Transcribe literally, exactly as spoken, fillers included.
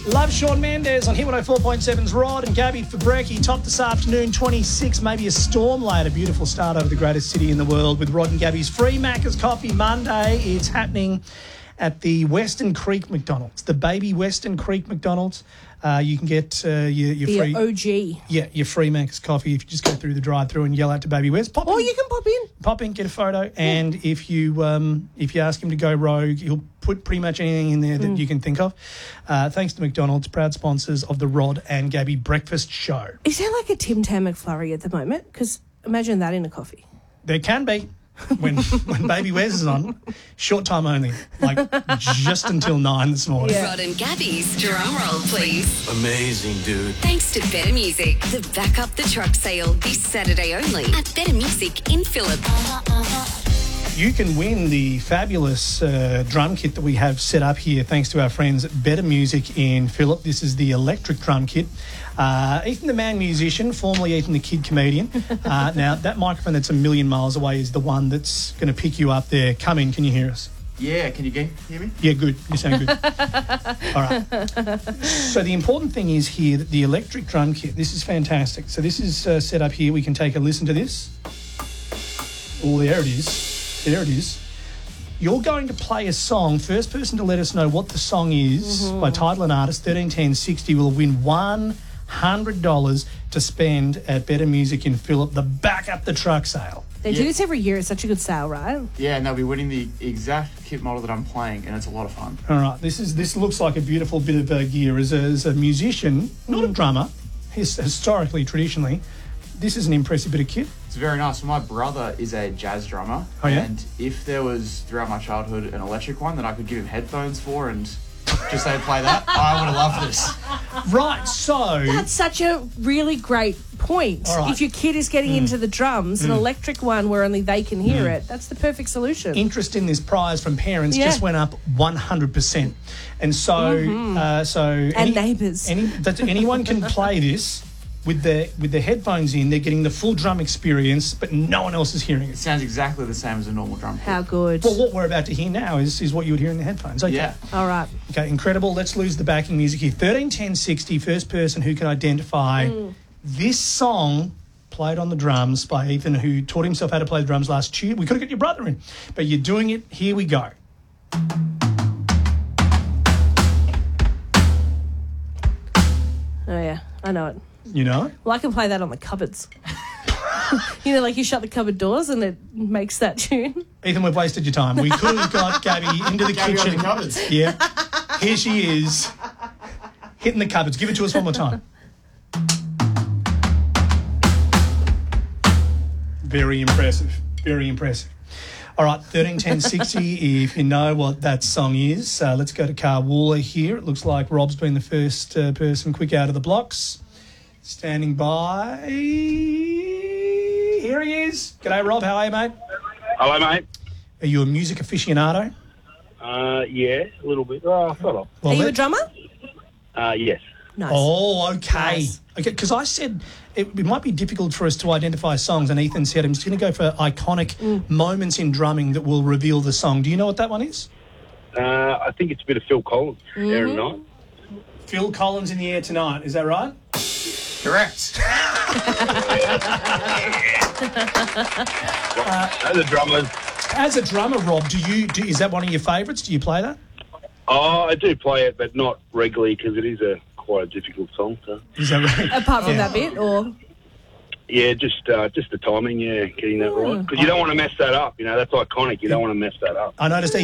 Love Shawn Mendes on Hit one oh four point seven's Rod and Gabby for brekkie. Top this afternoon, twenty-six, maybe a storm later. Beautiful start over the greatest city in the world with Rod and Gabby's free Macca's Coffee Monday. It's happening at the Western Creek McDonald's, the baby Western Creek McDonald's. Uh, you can get uh, your, your the free... O G. Yeah, your free Macca's coffee if you just go through the drive-through and yell out to Baby West. Pop Or in, you can pop in. Pop in, get a photo, and if you um, if you ask him to go rogue, he'll put pretty much anything in there that mm. you can think of. Uh, thanks to McDonald's, proud sponsors of the Rod and Gabby Breakfast Show. Is there like a Tim Tam McFlurry at the moment? Because imagine that in a coffee. There can be. When when Baby Wes is on, short time only, like just until nine this morning. Yeah. Rod and Gabby's drum roll, please. Amazing, dude. Thanks to Better Music, the Back Up the Truck sale this Saturday only at Better Music in Phillip. Uh-huh, uh-huh. You can win the fabulous uh, drum kit that we have set up here thanks to our friends at Better Music in Phillip. This is the electric drum kit. Uh, Ethan the man musician, formerly Ethan the kid comedian. Uh, now, that microphone that's a million miles away is the one that's going to pick you up there. Come in, can you hear us? Yeah, can you hear me? Yeah, good. You sound good. All right. So the important thing is here that the electric drum kit, this is fantastic. So this is uh, set up here. We can take a listen to this. Oh, there it is. There it is. You're going to play a song. First person to let us know what the song is mm-hmm. by title and artist, thirteen ten sixty, will win one hundred dollars to spend at Better Music in Phillip, the Back Up the Truck sale. They yeah. do this every year. It's such a good sale, right? Yeah, and they'll be winning the exact kit model that I'm playing, and it's a lot of fun. All right, this is this looks like a beautiful bit of uh, gear. As a, as a musician, not a drummer, his, historically, traditionally, this is an impressive bit of kit. It's very nice. My brother is a jazz drummer, oh, yeah? and if there was, throughout my childhood, an electric one that I could give him headphones for and just say play that, I would have loved this. Right, so... That's such a really great point. Right. If your kid is getting mm. into the drums, mm. an electric one where only they can hear mm. it, that's the perfect solution. Interest in this prize from parents yeah. just went up one hundred percent. And so... Mm-hmm. Uh, so and any, neighbours. Any, that anyone can play this with the with the headphones in. They're getting the full drum experience, but no one else is hearing it. It sounds exactly the same as a normal drum kit. How good. Well, what we're about to hear now is, is what you would hear in the headphones. Okay. Yeah. All right. Okay, incredible. Let's lose the backing music here. thirteen ten sixty, first person who can identify mm. this song played on the drums by Ethan, who taught himself how to play the drums last Tuesday. We could have got your brother in, but you're doing it. Here we go. Oh, yeah. I know it. You know? Well, I can play that on the cupboards. You know, like you shut the cupboard doors and it makes that tune. Ethan, we've wasted your time. We could have got Gabby into the Gabby kitchen. On the cupboards. Yeah. Here she is, hitting the cupboards. Give it to us one more time. Very impressive. Very impressive. All right, thirteen ten sixty, if you know what that song is. Uh, let's go to Carl Wooler here. It looks like Rob's been the first uh, person quick out of the blocks. Standing by. Here he is. G'day, Rob. How are you, mate? Hello, mate. Are you a music aficionado? Uh, yeah, a little bit. Oh, sort of. Well, are you let... a drummer? Uh, yes. Nice. Oh, okay. Nice. Okay, because I said it, it might be difficult for us to identify songs, and Ethan said I'm just going to go for iconic mm. moments in drumming that will reveal the song. Do you know what that one is? Uh, I think it's a bit of Phil Collins, mm-hmm. Air and Night. Phil Collins in the Air Tonight. Is that right? Correct. uh, as a drummer. As a drummer, Rob, do you do, is that one of your favourites? Do you play that? Oh, I do play it, but not regularly because it is a quite a difficult song. So. Is that right? Apart from yeah. that bit, or? Yeah, just uh, just the timing, yeah, getting that right. Because you don't want to mess that up, you know, that's iconic. You don't want to mess that up. I noticed